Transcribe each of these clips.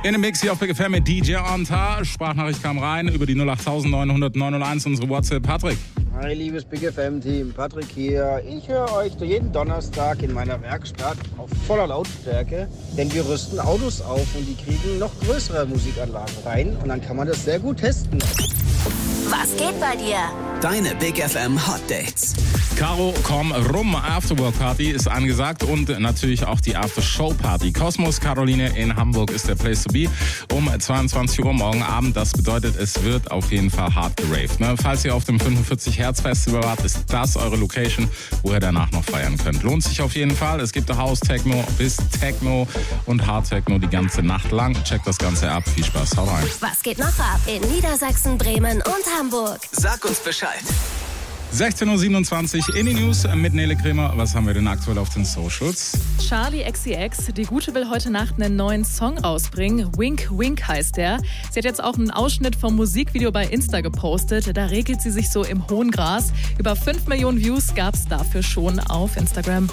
In dem Mix hier auf Big FM mit DJ Anta. Sprachnachricht kam rein über die 08900 901, unsere WhatsApp. Patrick. Hi, liebes Big FM-Team. Patrick hier. Ich höre euch jeden Donnerstag in meiner Werkstatt auf voller Lautstärke, denn wir rüsten Autos auf und die kriegen noch größere Musikanlagen rein und dann kann man das sehr gut testen. Was geht bei dir? Deine Big FM Hot Dates. Caro, komm rum. Afterwork Party ist angesagt und natürlich auch die After-Show Party. Kosmos Caroline in Hamburg ist der Place to be um 22 Uhr morgen Abend. Das bedeutet, es wird auf jeden Fall hart geraved. Ne? Falls ihr auf dem 45 Hertz Festival wart, ist das eure Location, wo ihr danach noch feiern könnt. Lohnt sich auf jeden Fall. Es gibt House Techno bis Techno und Hard Techno die ganze Nacht lang. Checkt das Ganze ab. Viel Spaß. Haut rein. Was geht noch ab in Niedersachsen, Bremen und Hamburg? Sag uns Bescheid. 16.27 Uhr in die News mit Nele Kremer. Was haben wir denn aktuell auf den Socials? Charli XCX, die Gute will heute Nacht einen neuen Song rausbringen. Wink Wink heißt der. Sie hat jetzt auch einen Ausschnitt vom Musikvideo bei Insta gepostet. Da regelt sie sich so im hohen Gras. Über 5 Millionen Views gab es dafür schon auf Instagram.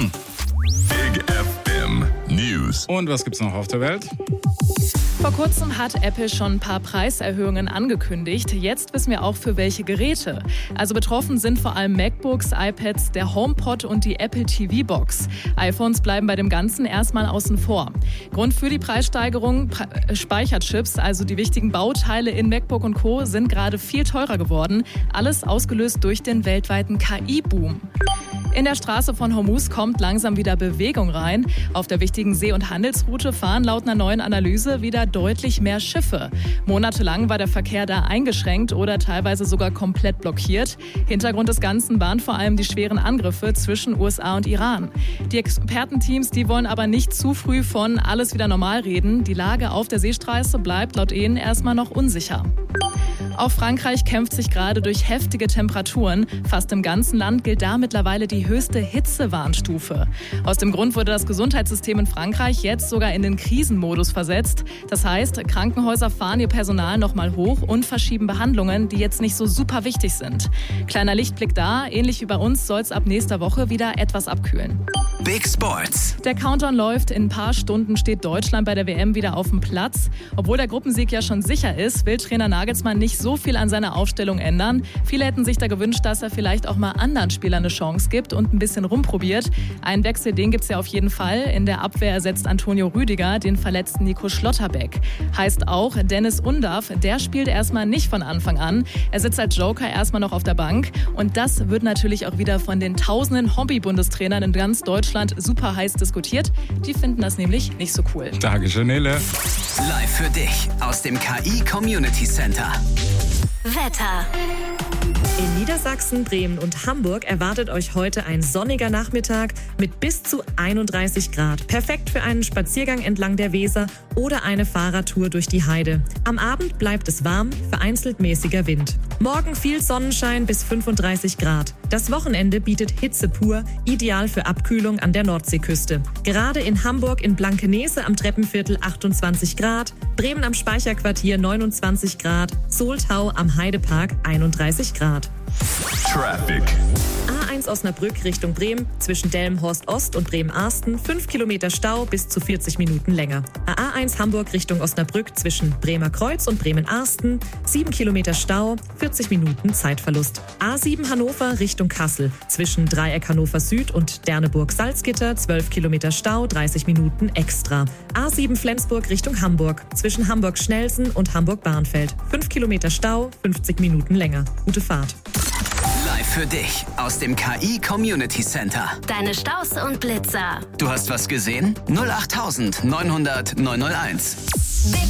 Big FM News. Und was gibt's noch auf der Welt? Vor kurzem hat Apple schon ein paar Preiserhöhungen angekündigt. Jetzt wissen wir auch für welche Geräte. Also betroffen sind vor allem MacBooks, iPads, der HomePod und die Apple TV-Box. iPhones bleiben bei dem Ganzen erstmal außen vor. Grund für die Preissteigerung: Speicherchips, also die wichtigen Bauteile in MacBook und Co., sind gerade viel teurer geworden. Alles ausgelöst durch den weltweiten KI-Boom. In der Straße von Hormuz kommt langsam wieder Bewegung rein. Auf der wichtigen See- und Handelsroute fahren laut einer neuen Analyse wieder deutlich mehr Schiffe. Monatelang war der Verkehr da eingeschränkt oder teilweise sogar komplett blockiert. Hintergrund des Ganzen waren vor allem die schweren Angriffe zwischen USA und Iran. Die Expertenteams, die wollen aber nicht zu früh von alles wieder normal reden. Die Lage auf der Seestraße bleibt laut ihnen erstmal noch unsicher. Auch Frankreich kämpft sich gerade durch heftige Temperaturen. Fast im ganzen Land gilt da mittlerweile die höchste Hitzewarnstufe. Aus dem Grund wurde das Gesundheitssystem in Frankreich jetzt sogar in den Krisenmodus versetzt. Das heißt, Krankenhäuser fahren ihr Personal nochmal hoch und verschieben Behandlungen, die jetzt nicht so super wichtig sind. Kleiner Lichtblick da, ähnlich wie bei uns soll es ab nächster Woche wieder etwas abkühlen. Big Sports. Der Countdown läuft, in ein paar Stunden steht Deutschland bei der WM wieder auf dem Platz. Obwohl der Gruppensieg ja schon sicher ist, will Trainer Nagelsmann nicht so viel an seiner Aufstellung ändern. Viele hätten sich da gewünscht, dass er vielleicht auch mal anderen Spielern eine Chance gibt und ein bisschen rumprobiert. Einen Wechsel, den gibt's ja auf jeden Fall. In der Abwehr ersetzt Antonio Rüdiger den verletzten Nico Schlotterbeck. Heißt auch, Dennis Undav, der spielt erstmal nicht von Anfang an. Er sitzt als Joker erstmal noch auf der Bank. Und das wird natürlich auch wieder von den tausenden Hobby-Bundestrainern in ganz Deutschland super heiß diskutiert. Die finden das nämlich nicht so cool. Dankeschön, Nele. Live für dich aus dem KI Community Center. Wetter. In Niedersachsen, Bremen und Hamburg erwartet euch heute ein sonniger Nachmittag mit bis zu 31 Grad. Perfekt für einen Spaziergang entlang der Weser oder eine Fahrradtour durch die Heide. Am Abend bleibt es warm, vereinzelt mäßiger Wind. Morgen viel Sonnenschein bis 35 Grad. Das Wochenende bietet Hitze pur, ideal für Abkühlung an der Nordseeküste. Gerade in Hamburg in Blankenese am Treppenviertel 28 Grad, Bremen am Speicherquartier 29 Grad, Soltau am Heidepark 31 Grad. Traffic. A1 Osnabrück Richtung Bremen, zwischen Delmenhorst Ost und Bremen-Arsten 5 Kilometer Stau bis zu 40 Minuten länger. A1 Hamburg Richtung Osnabrück zwischen Bremer Kreuz und Bremen-Arsten 7 Kilometer Stau, 40 Minuten Zeitverlust. A7 Hannover Richtung Kassel, zwischen Dreieck Hannover Süd und Derneburg-Salzgitter 12 Kilometer Stau, 30 Minuten extra. A7 Flensburg Richtung Hamburg, zwischen Hamburg-Schnelsen und Hamburg-Barnfeld 5 Kilometer Stau, 50 Minuten länger. Gute Fahrt. Live für dich aus dem KI Community Center. Deine Staus und Blitzer. Du hast was gesehen? 08900 901.